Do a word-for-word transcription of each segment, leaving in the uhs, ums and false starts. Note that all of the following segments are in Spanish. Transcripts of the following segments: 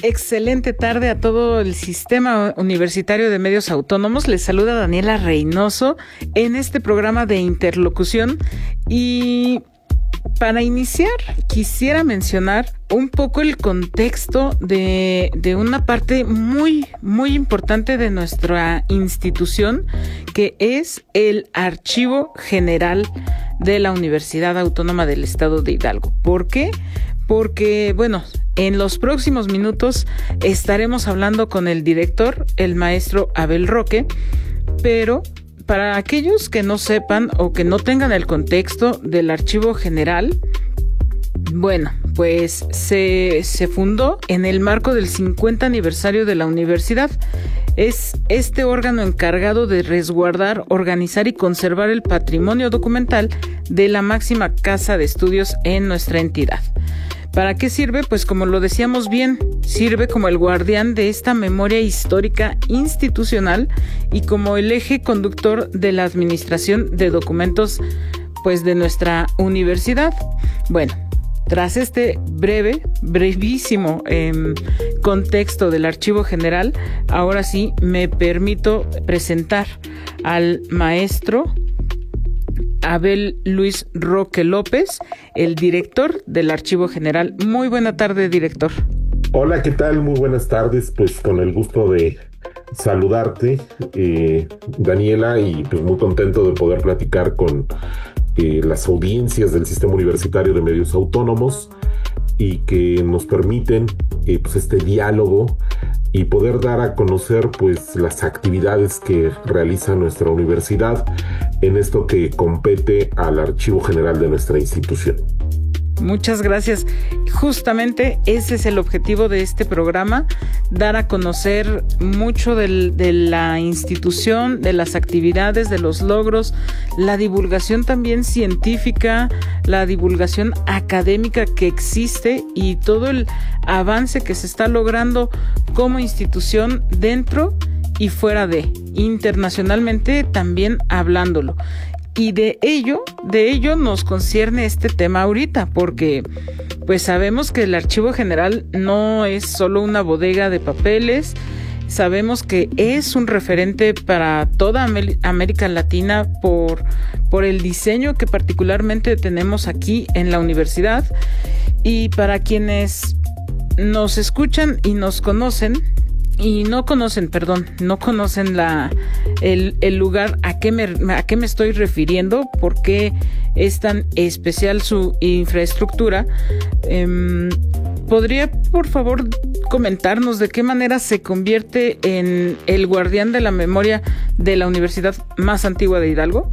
Excelente tarde a todo el Sistema Universitario de Medios Autónomos. Les saluda Daniela Reynoso en este programa de interlocución. Y para iniciar, quisiera mencionar un poco el contexto de, de una parte muy, muy importante de nuestra institución, que es el Archivo General de la Universidad Autónoma del Estado de Hidalgo. ¿Por qué? Porque, bueno, en los próximos minutos estaremos hablando con el director, el maestro Abel Roque, pero para aquellos que no sepan o que no tengan el contexto del Archivo General, bueno, pues se, se fundó en el marco del cincuenta aniversario de la universidad. Es este órgano encargado de resguardar, organizar y conservar el patrimonio documental de la máxima casa de estudios en nuestra entidad. ¿Para qué sirve? Pues como lo decíamos bien, sirve como el guardián de esta memoria histórica institucional y como el eje conductor de la administración de documentos, pues, de nuestra universidad. Bueno, tras este breve, brevísimo eh, contexto del Archivo General, ahora sí me permito presentar al maestro Abel Luis Roque López, el director del Archivo General. Muy buena tarde, director. Hola, ¿qué tal? Muy buenas tardes. Pues con el gusto de saludarte, eh, Daniela, y pues muy contento de poder platicar con eh, las audiencias del Sistema Universitario de Medios Autónomos y que nos permiten eh, pues este diálogo y poder dar a conocer pues las actividades que realiza nuestra universidad en esto que compete al Archivo General de nuestra institución. Muchas gracias. Justamente ese es el objetivo de este programa, dar a conocer mucho del, de la institución, de las actividades, de los logros, la divulgación también científica, la divulgación académica que existe y todo el avance que se está logrando como institución dentro y fuera de, internacionalmente también hablándolo. Y de ello, de ello nos concierne este tema ahorita, porque pues sabemos que el Archivo General no es solo una bodega de papeles, sabemos que es un referente para toda América Latina por, por el diseño que particularmente tenemos aquí en la universidad. Y para quienes nos escuchan y nos conocen, y no conocen, perdón, no conocen la el, el lugar a qué me a qué me estoy refiriendo, por qué es tan especial su infraestructura. Eh, ¿Podría, por favor, comentarnos de qué manera se convierte en el guardián de la memoria de la universidad más antigua de Hidalgo?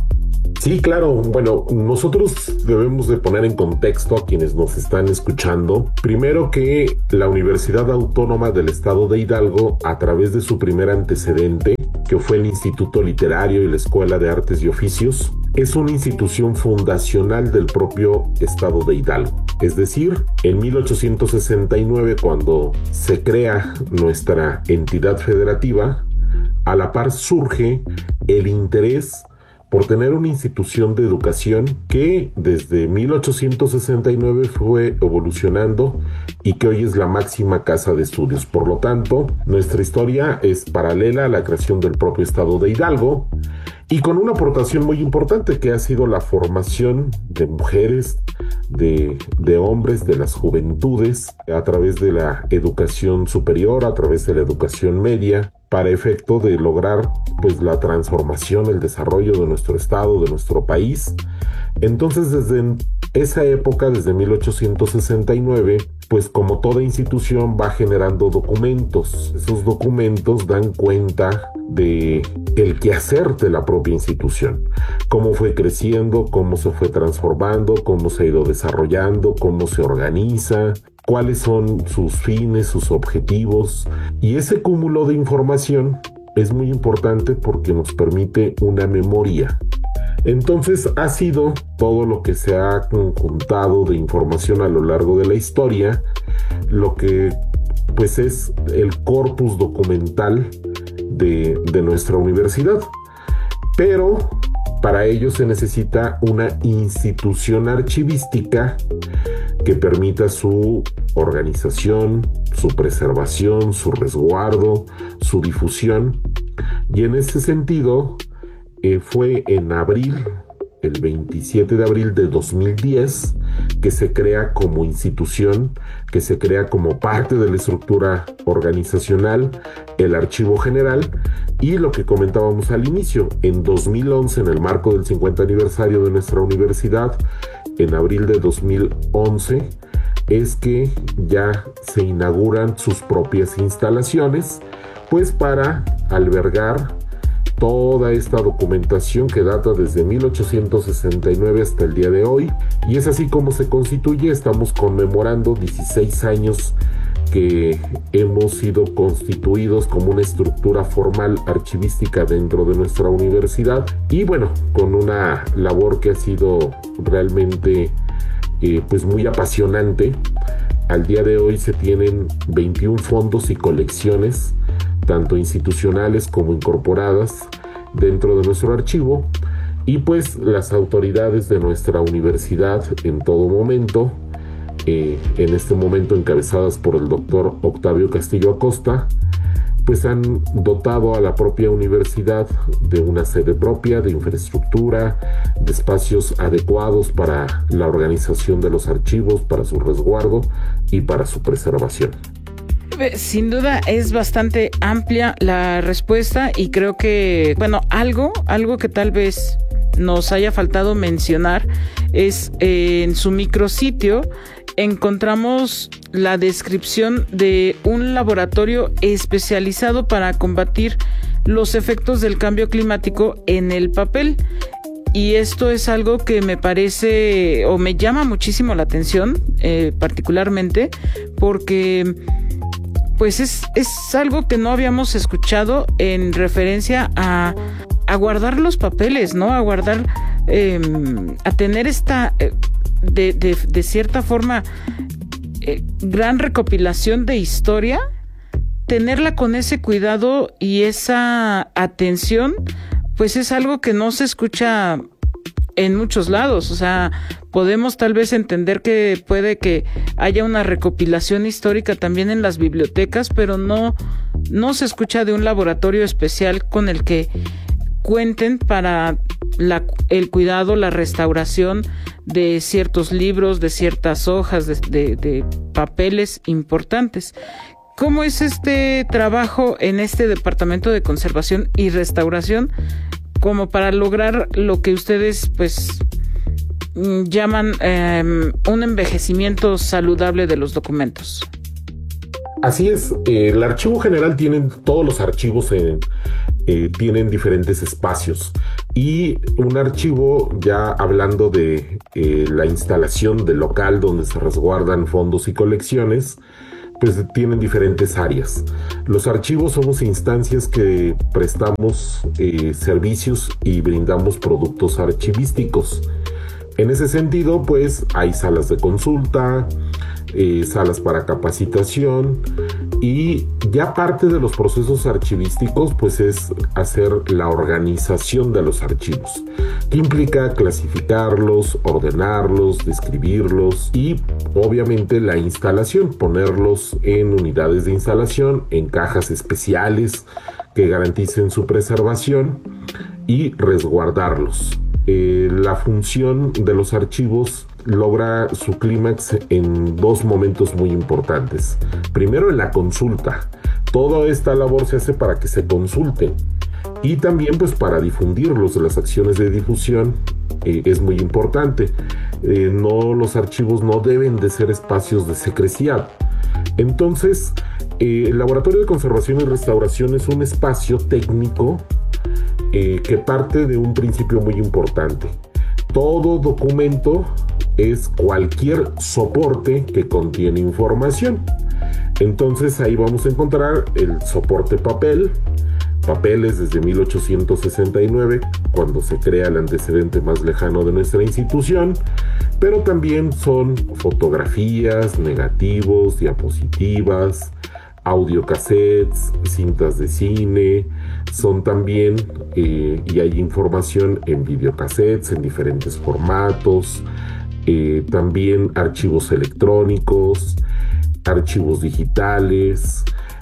Sí, claro. Bueno, nosotros debemos de poner en contexto a quienes nos están escuchando. Primero que la Universidad Autónoma del Estado de Hidalgo, a través de su primer antecedente, que fue el Instituto Literario y la Escuela de Artes y Oficios, es una institución fundacional del propio Estado de Hidalgo. Es decir, en mil ochocientos sesenta y nueve, cuando se crea nuestra entidad federativa, a la par surge el interés por tener una institución de educación que desde mil ochocientos sesenta y nueve fue evolucionando y que hoy es la máxima casa de estudios. Por lo tanto, nuestra historia es paralela a la creación del propio Estado de Hidalgo y con una aportación muy importante que ha sido la formación de mujeres, de, de hombres, de las juventudes, a través de la educación superior, a través de la educación media, para efecto de lograr pues la transformación, el desarrollo de nuestro estado, de nuestro país. Entonces, desde esa época, desde mil ochocientos sesenta y nueve, pues como toda institución va generando documentos. Esos documentos dan cuenta de el quehacer de la propia institución, cómo fue creciendo, cómo se fue transformando, cómo se ha ido desarrollando, cómo se organiza, cuáles son sus fines, sus objetivos. Y ese cúmulo de información es muy importante porque nos permite una memoria. Entonces ha sido todo lo que se ha conjuntado de información a lo largo de la historia, lo que pues es el corpus documental de, de nuestra universidad. Pero para ello se necesita una institución archivística que permita su organización, su preservación, su resguardo, su difusión. Y en ese sentido, eh, fue en abril, el veintisiete de abril de dos mil diez, que se crea como institución, que se crea como parte de la estructura organizacional el Archivo General. Y lo que comentábamos al inicio, en dos mil once, en el marco del cincuenta aniversario de nuestra universidad, en abril de dos mil once, es que ya se inauguran sus propias instalaciones, pues para albergar toda esta documentación que data desde mil ochocientos sesenta y nueve hasta el día de hoy. Y es así como se constituye. Estamos conmemorando dieciséis años que hemos sido constituidos como una estructura formal archivística dentro de nuestra universidad, y bueno, con una labor que ha sido realmente eh, pues muy apasionante. Al día de hoy se tienen veintiún fondos y colecciones, tanto institucionales como incorporadas, dentro de nuestro archivo, y pues las autoridades de nuestra universidad en todo momento, eh, en este momento encabezadas por el doctor Octavio Castillo Acosta, pues han dotado a la propia universidad de una sede propia, de infraestructura, de espacios adecuados para la organización de los archivos, para su resguardo y para su preservación. Sin duda es bastante amplia la respuesta, y creo que, bueno, algo, algo que tal vez nos haya faltado mencionar es eh, en su micrositio encontramos la descripción de un laboratorio especializado para combatir los efectos del cambio climático en el papel. Y esto es algo que me parece o me llama muchísimo la atención, eh, particularmente porque pues es, es algo que no habíamos escuchado en referencia a, a guardar los papeles, ¿no? A guardar, eh, a tener esta, eh, de, de, de cierta forma, eh, gran recopilación de historia, tenerla con ese cuidado y esa atención, pues es algo que no se escucha en muchos lados. O sea, podemos tal vez entender que puede que haya una recopilación histórica también en las bibliotecas, pero no, no se escucha de un laboratorio especial con el que cuenten para la, el cuidado, la restauración de ciertos libros, de ciertas hojas, de, de, de papeles importantes. ¿Cómo es este trabajo en este Departamento de Conservación y Restauración como para lograr lo que ustedes pues llaman eh, un envejecimiento saludable de los documentos? Así es, eh, el Archivo General tienen, todos los archivos en, eh, tienen diferentes espacios, y un archivo, ya hablando de eh, la instalación del local donde se resguardan fondos y colecciones, pues tienen diferentes áreas. Los archivos somos instancias que prestamos eh, servicios y brindamos productos archivísticos. En ese sentido, pues hay salas de consulta, eh, salas para capacitación, y ya parte de los procesos archivísticos pues es hacer la organización de los archivos, que implica clasificarlos, ordenarlos, describirlos y obviamente la instalación, ponerlos en unidades de instalación, en cajas especiales que garanticen su preservación y resguardarlos. Eh, la función de los archivos logra su clímax en dos momentos muy importantes. Primero, en la consulta. Toda esta labor se hace para que se consulte, y también pues para difundirlos. Las acciones de difusión eh, es muy importante. Eh, no, los archivos no deben de ser espacios de secrecía. Entonces, eh, el Laboratorio de Conservación y Restauración es un espacio técnico eh, que parte de un principio muy importante. Todo documento es cualquier soporte que contiene información. Entonces ahí vamos a encontrar el soporte papel, papeles desde mil ochocientos sesenta y nueve, cuando se crea el antecedente más lejano de nuestra institución, pero también son fotografías, negativos, diapositivas, audiocassettes, cintas de cine, son también, eh, y hay información en videocassettes en diferentes formatos, eh, también archivos electrónicos, archivos digitales.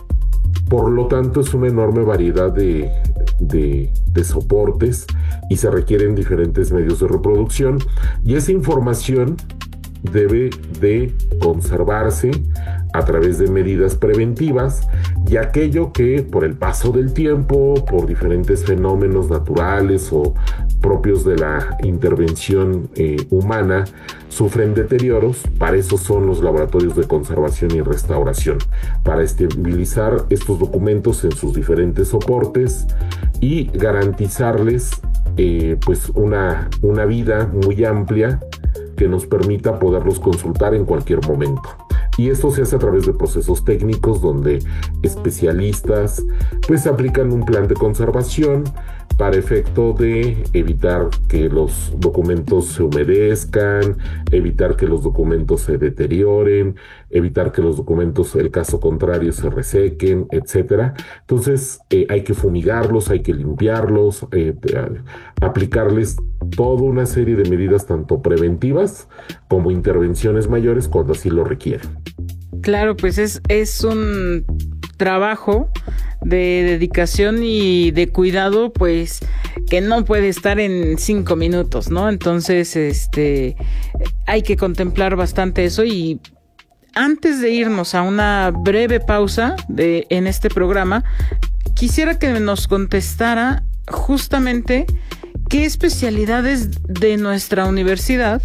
Por lo tanto, es una enorme variedad de, de, de soportes y se requieren diferentes medios de reproducción, y esa información debe de conservarse a través de medidas preventivas, y aquello que por el paso del tiempo, por diferentes fenómenos naturales o propios de la intervención eh, humana, sufren deterioros. Para eso son los laboratorios de conservación y restauración, para estabilizar estos documentos en sus diferentes soportes y garantizarles eh, pues una, una vida muy amplia que nos permita poderlos consultar en cualquier momento. Y esto se hace a través de procesos técnicos donde especialistas pues aplican un plan de conservación para efecto de evitar que los documentos se humedezcan, evitar que los documentos se deterioren, evitar que los documentos, el caso contrario, se resequen, etcétera. Entonces eh, hay que fumigarlos, hay que limpiarlos, eh, aplicarles toda una serie de medidas tanto preventivas como intervenciones mayores cuando así lo requieren. Claro, pues es, es un trabajo de dedicación y de cuidado, pues que no puede estar en cinco minutos, ¿no? Entonces, este, hay que contemplar bastante eso. Y antes de irnos a una breve pausa de en este programa, quisiera que nos contestara justamente qué especialidades de nuestra universidad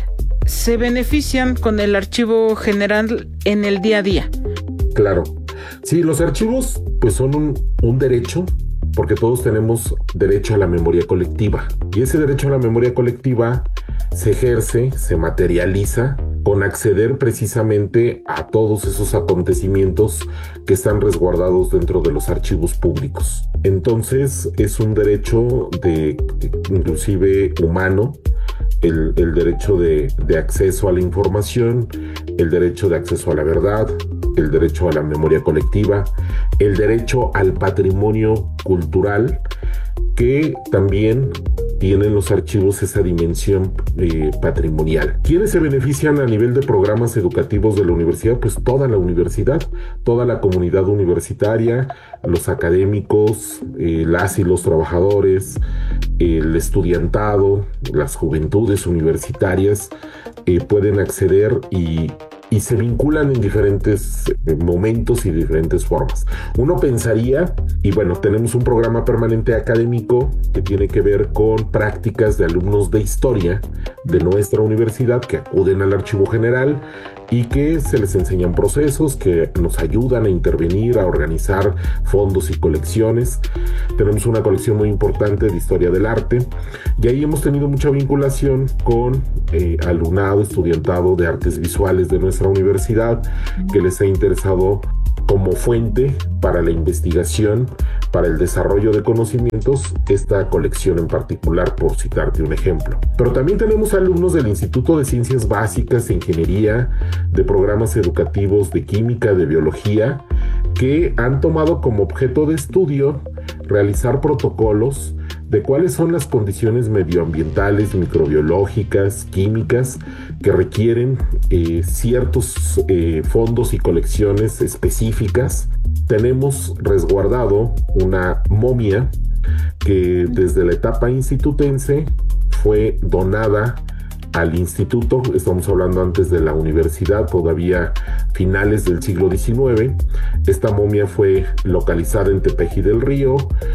se benefician con el archivo general en el día a día. Claro. Sí, los archivos pues son un, un derecho, porque todos tenemos derecho a la memoria colectiva. Y ese derecho a la memoria colectiva se ejerce, se materializa con acceder precisamente a todos esos acontecimientos que están resguardados dentro de los archivos públicos. Entonces es un derecho de, inclusive humano, el, el derecho de, de acceso a la información, el derecho de acceso a la verdad, el derecho a la memoria colectiva, el derecho al patrimonio cultural, que también tienen los archivos esa dimensión eh, patrimonial. ¿Quiénes se benefician a nivel de programas educativos de la universidad? Pues toda la universidad, toda la comunidad universitaria, los académicos, eh, las y los trabajadores, el estudiantado, las juventudes universitarias eh, pueden acceder y y se vinculan en diferentes momentos y diferentes formas. Uno pensaría, y bueno, tenemos un programa permanente académico que tiene que ver con prácticas de alumnos de historia de nuestra universidad que acuden al archivo general y que se les enseñan procesos que nos ayudan a intervenir, a organizar fondos y colecciones. Tenemos una colección muy importante de historia del arte y ahí hemos tenido mucha vinculación con eh, alumnado, estudiantado de artes visuales de nuestra universidad que les ha interesado como fuente para la investigación, para el desarrollo de conocimientos, esta colección en particular, por citarte un ejemplo. Pero también tenemos alumnos del Instituto de Ciencias Básicas, de Ingeniería, de programas educativos de Química, de Biología, que han tomado como objeto de estudio realizar protocolos de cuáles son las condiciones medioambientales, microbiológicas, químicas que requieren eh, ciertos eh, fondos y colecciones específicas. Tenemos resguardado una momia que desde la etapa institutense fue donada al instituto, estamos hablando antes de la universidad, todavía finales del siglo diecinueve. Esta momia fue localizada en Tepeji del Río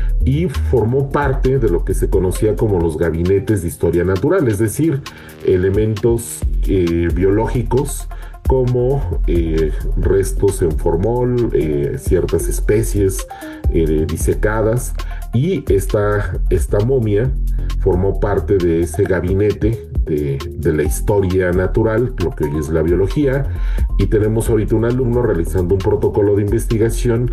y formó parte de lo que se conocía como los gabinetes de historia natural, es decir, elementos eh, biológicos como eh, restos en formol, eh, ciertas especies eh, disecadas, y esta, esta momia formó parte de ese gabinete de, de la historia natural, lo que hoy es la biología, y tenemos ahorita un alumno realizando un protocolo de investigación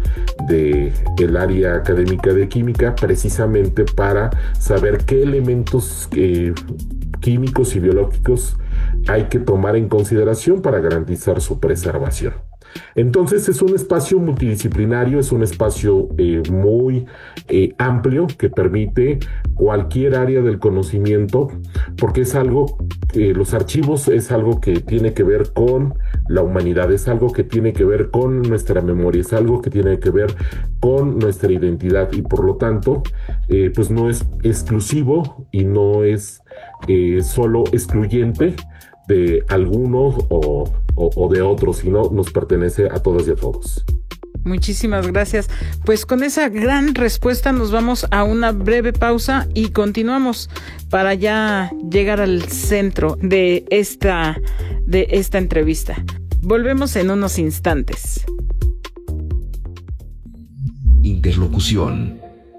de el área académica de química, precisamente para saber qué elementos eh, químicos y biológicos hay que tomar en consideración para garantizar su preservación. Entonces es un espacio multidisciplinario, es un espacio eh, muy eh, amplio que permite cualquier área del conocimiento, porque es algo, eh, los archivos es algo que tiene que ver con la humanidad, es algo que tiene que ver con nuestra memoria, es algo que tiene que ver con nuestra identidad y por lo tanto eh, pues no es exclusivo y no es eh, solo excluyente de algunos o, o, o de otros, sino nos pertenece a todas y a todos. Muchísimas gracias. Pues con esa gran respuesta nos vamos a una breve pausa y continuamos para ya llegar al centro de esta, de esta entrevista. Volvemos en unos instantes. Interlocución.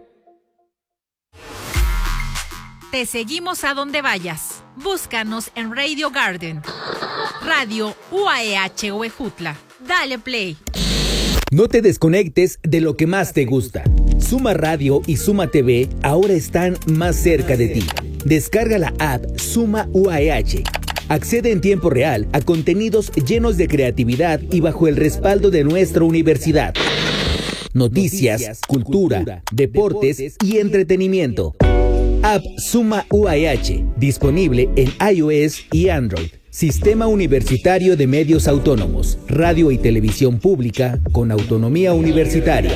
Te seguimos a donde vayas. Búscanos en Radio Garden, Radio U A E H Huejutla. Dale play. No te desconectes de lo que más te gusta. Suma Radio y Suma T V ahora están más cerca de ti. Descarga la app Suma U A E H. Accede en tiempo real a contenidos llenos de creatividad y bajo el respaldo de nuestra universidad. Noticias, cultura, deportes y entretenimiento. App Suma U A E H, disponible en iOS y Android. Sistema Universitario de Medios Autónomos, radio y televisión pública con autonomía universitaria.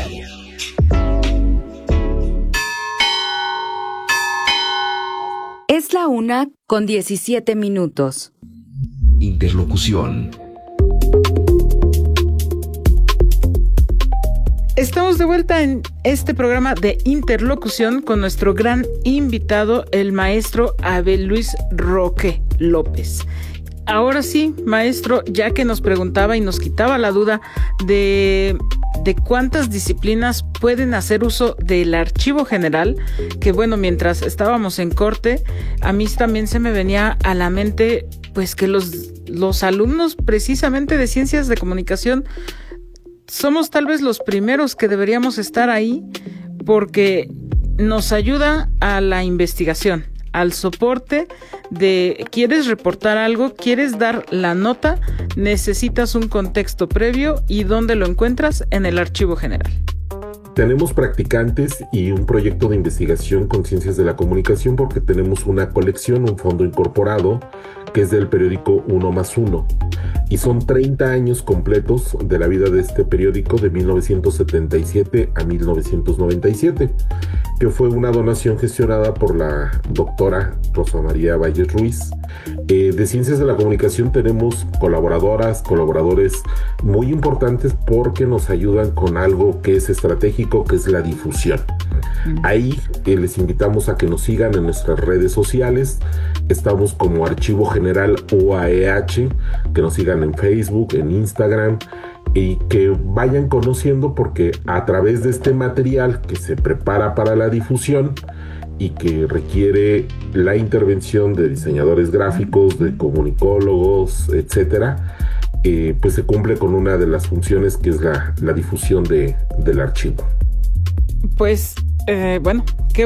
Es la una con diecisiete minutos. Interlocución. Estamos de vuelta en este programa de interlocución con nuestro gran invitado, el maestro Abel Luis Roque López. Ahora sí, maestro, ya que nos preguntaba y nos quitaba la duda de, de cuántas disciplinas pueden hacer uso del archivo general, que bueno, mientras estábamos en corte, a mí también se me venía a la mente pues que los, los alumnos precisamente de ciencias de comunicación somos tal vez los primeros que deberíamos estar ahí porque nos ayuda a la investigación, al soporte de quieres reportar algo, quieres dar la nota, necesitas un contexto previo y ¿dónde lo encuentras? En el archivo general. Tenemos practicantes y un proyecto de investigación con ciencias de la comunicación porque tenemos una colección, un fondo incorporado que es del periódico Uno más Uno. Y son treinta años completos de la vida de este periódico de mil novecientos setenta y siete a mil novecientos noventa y siete, que fue una donación gestionada por la doctora Rosa María Valles Ruiz. Eh, de Ciencias de la Comunicación tenemos colaboradoras, colaboradores muy importantes porque nos ayudan con algo que es estratégico, que es la difusión. Ahí eh, les invitamos a que nos sigan en nuestras redes sociales. Estamos como Archivo General U A E H, que nos sigan en Facebook, en Instagram y que vayan conociendo porque a través de este material que se prepara para la difusión y que requiere la intervención de diseñadores gráficos, de comunicólogos, etcétera, eh, pues se cumple con una de las funciones que es la, la difusión de, del archivo. Pues, eh, bueno, qué